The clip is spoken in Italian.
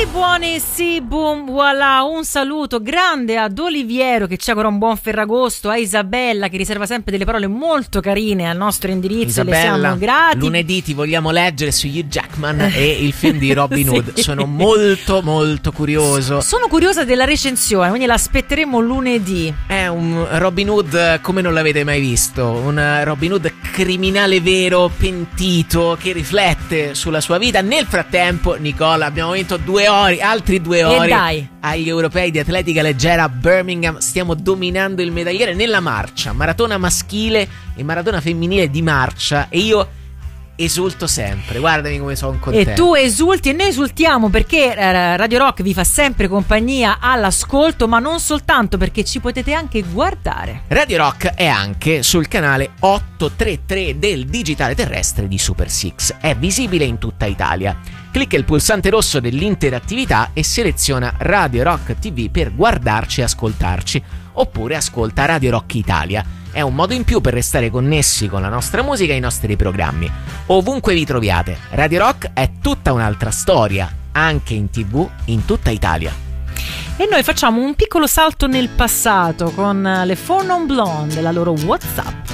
Buoni, sì, boom, voilà, un saluto grande ad Oliviero che ci augura un buon Ferragosto, a Isabella che riserva sempre delle parole molto carine al nostro indirizzo. Isabella, le siamo grati. Lunedì ti vogliamo leggere su Hugh Jackman e il film di Robin Hood. Sì. Sono molto curioso. Sono curiosa della recensione, quindi l'aspetteremo lunedì. È un Robin Hood come non l'avete mai visto, un Robin Hood criminale vero, pentito, che riflette sulla sua vita. Nel frattempo, Nicola, abbiamo vinto 2 ore, altri 2 ore dai. agli europei di atletica leggera a Birmingham. Stiamo dominando il medagliere nella marcia, maratona maschile e maratona femminile di marcia, e io esulto sempre. Guardami come sono contento. E tu esulti e noi esultiamo perché Radio Rock vi fa sempre compagnia all'ascolto, ma non soltanto, perché ci potete anche guardare. Radio Rock è anche sul canale 833 del digitale terrestre di Super Six. È visibile in tutta Italia. Clicca il pulsante rosso dell'interattività e seleziona Radio Rock TV per guardarci e ascoltarci, oppure ascolta Radio Rock Italia. È un modo in più per restare connessi con la nostra musica e i nostri programmi. Ovunque vi troviate, Radio Rock è tutta un'altra storia, anche in TV in tutta Italia. E noi facciamo un piccolo salto nel passato con le Four Non Blonde e la loro WhatsApp.